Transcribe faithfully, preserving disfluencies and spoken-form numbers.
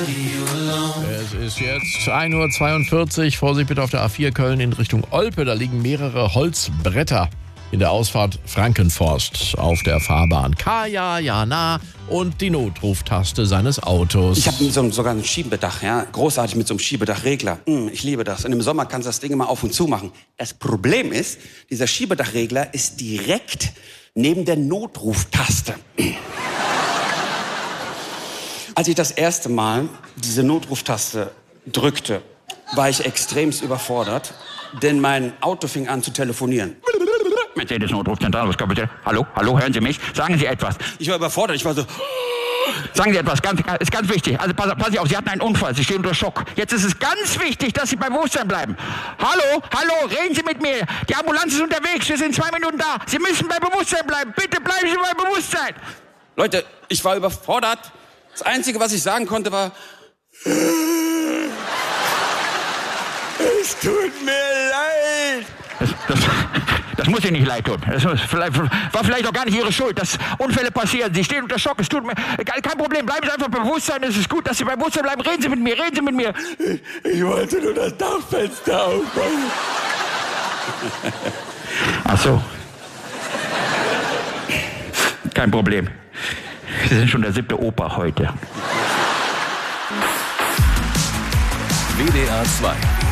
Es ist jetzt ein Uhr zweiundvierzig. Vorsicht bitte auf der A vier Köln in Richtung Olpe. Da liegen mehrere Holzbretter in der Ausfahrt Frankenforst auf der Fahrbahn. Kaya, Jana und die Notruftaste seines Autos. Ich habe so, sogar ein Schiebedach, ja, großartig mit so einem Schiebedachregler. Mm, ich liebe das. Und im Sommer kannst du das Ding immer auf und zu machen. Das Problem ist, dieser Schiebedachregler ist direkt neben der Notruftaste. Als ich das erste Mal diese Notruftaste drückte, war ich extremst überfordert, denn mein Auto fing an zu telefonieren. Mercedes-Notrufzentrale, was kann bitte? Hallo, hallo, hören Sie mich? Sagen Sie etwas. Ich war überfordert, ich war so... Sagen Sie etwas, ganz, ist ganz wichtig. Also pass, pass auf, Sie hatten einen Unfall, Sie stehen unter Schock. Jetzt ist es ganz wichtig, dass Sie bei Bewusstsein bleiben. Hallo, hallo, reden Sie mit mir. Die Ambulanz ist unterwegs, wir sind zwei Minuten da. Sie müssen bei Bewusstsein bleiben. Bitte bleiben Sie bei Bewusstsein. Leute, ich war überfordert. Das Einzige, was ich sagen konnte, war... Es tut mir leid. Das, das, das muss Ihnen nicht leid tun. Das muss, vielleicht, war vielleicht auch gar nicht Ihre Schuld, dass Unfälle passieren. Sie stehen unter Schock. Es tut mir kein Problem. Bleiben Sie einfach bei Bewusstsein. Es ist gut, dass Sie bei Bewusstsein bleiben. Reden Sie mit mir. Reden Sie mit mir. Ich, ich wollte nur das Dachfenster aufmachen. Ach so. Kein Problem. Sie sind schon der siebte Opa heute. W D R zwei